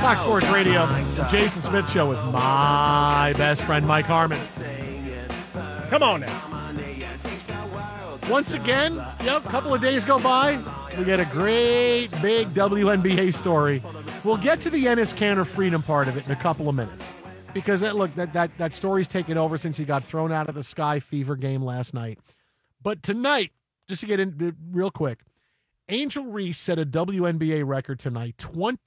Fox Sports Radio, the Jason Smith Show with my best friend, Mike Harmon. Come on now. Once again, a couple of days go by, we get a great big WNBA story. We'll get to the Enes Kanter freedom part of it in a couple of minutes. Because that story's taken over since he got thrown out of the Sky Fever game last night. But tonight, just to get in real quick, Angel Reese set a WNBA record tonight,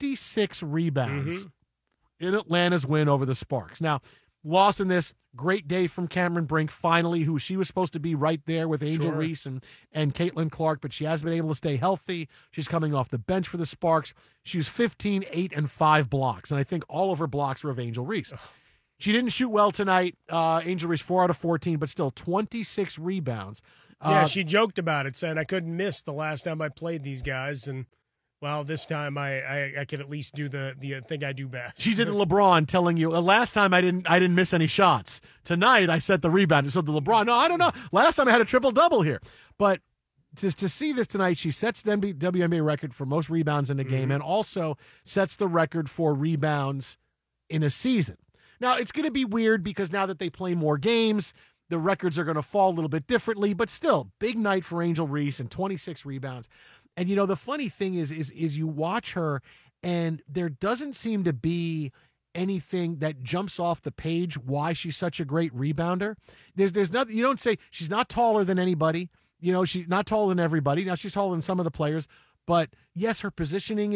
26 rebounds in Atlanta's win over the Sparks. Now, lost in this, great day from Cameron Brink, finally, who she was supposed to be right there with Angel Reese and Caitlin Clark, but she hasn't been able to stay healthy. She's coming off the bench for the Sparks. She was 15, 8, and 5 blocks, and I think all of her blocks were of Angel Reese. She didn't shoot well tonight. Angel Reese, 4 out of 14, but still 26 rebounds. Yeah, she joked about it, saying I couldn't miss the last time I played these guys, and well, this time I could at least do the thing I do best. She did LeBron telling you last time I didn't miss any shots. Tonight I set the rebound. So the LeBron, no, I don't know. Last time I had a triple double here, but to see this tonight, she sets the WNBA record for most rebounds in a game, and also sets the record for rebounds in a season. Now it's going to be weird because now that they play more games, the records are going to fall a little bit differently, but still, big night for Angel Reese and 26 rebounds. And, the funny thing is you watch her, and there doesn't seem to be anything that jumps off the page why she's such a great rebounder. There's nothing. You don't say she's not taller than anybody. She's not taller than everybody. Now, she's taller than some of the players. But, yes, her positioning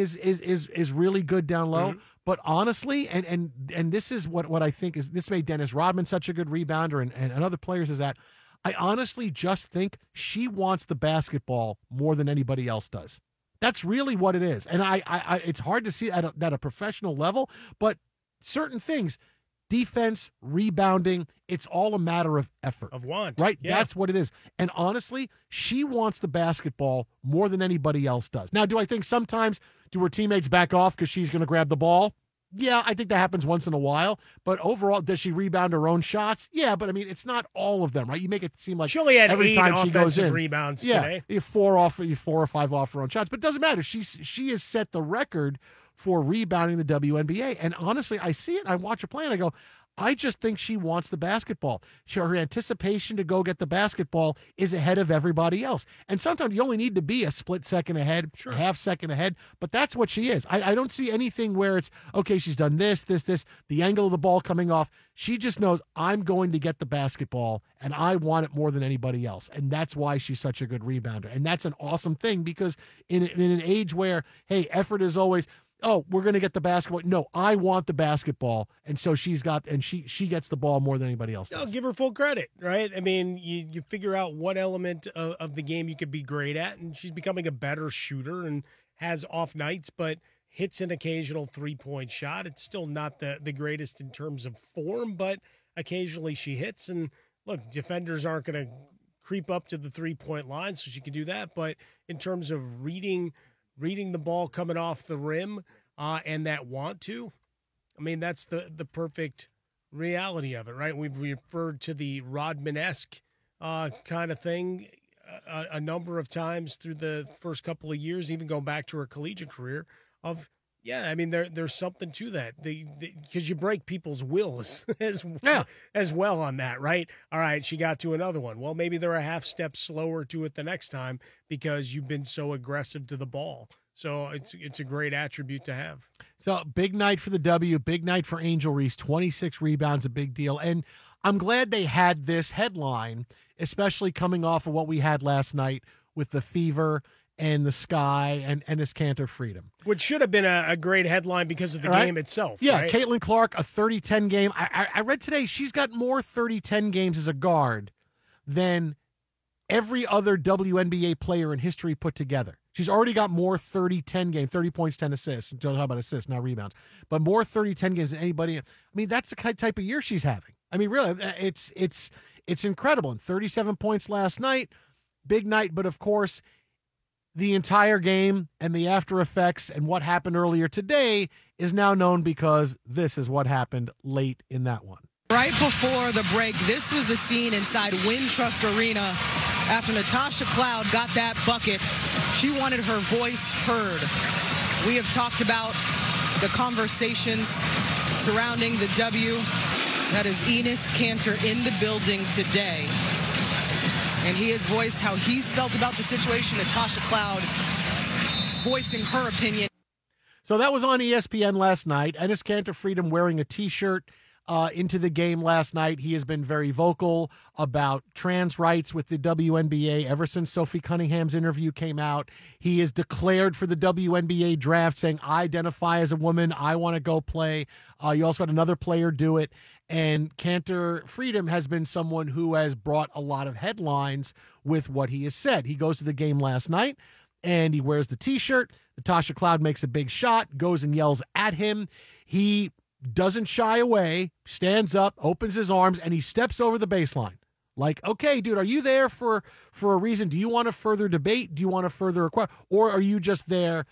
is really good down low. But honestly, and this is what I think is this made Dennis Rodman such a good rebounder and other players is that I honestly just think she wants the basketball more than anybody else does. That's really what it is. And I it's hard to see at a professional level, but certain things, defense, rebounding, it's all a matter of effort. Of want. Right? Yeah. That's what it is. And honestly, she wants the basketball more than anybody else does. Now, do I think sometimes do her teammates back off because she's going to grab the ball? Yeah, I think that happens once in a while. But overall, does she rebound her own shots? Yeah, but I mean, it's not all of them, right? You make it seem like she only had every 8 time she goes in, rebounds today. Yeah, 4 or 5 off her own shots. But it doesn't matter. She has set the record for rebounding the WNBA. And honestly, I see it. I watch her play, and I go, I just think she wants the basketball. Her anticipation to go get the basketball is ahead of everybody else. And sometimes you only need to be a split second ahead, a half second ahead, but that's what she is. I don't see anything where it's, okay, she's done this, the angle of the ball coming off. She just knows I'm going to get the basketball, and I want it more than anybody else. And that's why she's such a good rebounder. And that's an awesome thing because in an age where, hey, effort is always – oh, we're going to get the basketball. No, I want the basketball. And so she gets the ball more than anybody else does. I'll give her full credit, right? I mean, you figure out what element of the game you could be great at, and she's becoming a better shooter and has off nights, but hits an occasional three-point shot. It's still not the greatest in terms of form, but occasionally she hits. And look, defenders aren't going to creep up to the three-point line, so she can do that. But in terms of reading the ball coming off the rim and that want to, I mean, that's the perfect reality of it, right? We've referred to the Rodman-esque kind of thing a number of times through the first couple of years, even going back to her collegiate career of, yeah, I mean, there's something to that because you break people's wills as well on that, right? All right, she got to another one. Well, maybe they're a half step slower to it the next time because you've been so aggressive to the ball. So it's a great attribute to have. So big night for the W, big night for Angel Reese, 26 rebounds, a big deal. And I'm glad they had this headline, especially coming off of what we had last night with the Fever and the Sky and Enes Kanter freedom. Which should have been a great headline because of the game itself. Yeah, right? Caitlin Clark, a 30-10 game. I read today she's got more 30-10 games as a guard than every other WNBA player in history put together. She's already got more 30-10 games, 30 points, 10 assists. Don't talk about assists, not rebounds. But more 30-10 games than anybody. I mean, that's the type of year she's having. I mean, really, it's incredible. And 37 points last night, big night. But, of course, the entire game and the after effects and what happened earlier today is now known because this is what happened late in that one. Right before the break, this was the scene inside Wintrust Arena after Natasha Cloud got that bucket. She wanted her voice heard. We have talked about the conversations surrounding the W. That is Enes Kanter in the building today. And he has voiced how he's felt about the situation. Natasha Cloud voicing her opinion. So that was on ESPN last night. Enes Kanter Freedom wearing a T-shirt into the game last night. He has been very vocal about trans rights with the WNBA ever since Sophie Cunningham's interview came out. He is declared for the WNBA draft, saying, I identify as a woman. I want to go play. You also had another player do it. And Kanter Freedom has been someone who has brought a lot of headlines with what he has said. He goes to the game last night, and he wears the T-shirt. Natasha Cloud makes a big shot, goes and yells at him. He doesn't shy away, stands up, opens his arms, and he steps over the baseline. Like, okay, dude, are you there for a reason? Do you want to further debate? Do you want to further inquire? Or are you just there